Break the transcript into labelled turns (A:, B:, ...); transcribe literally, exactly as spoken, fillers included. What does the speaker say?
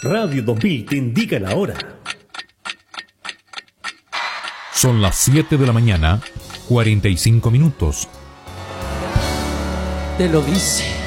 A: Radio dos mil te indica la hora.
B: Son las siete de la mañana, cuarenta y cinco minutos.
C: Te lo dice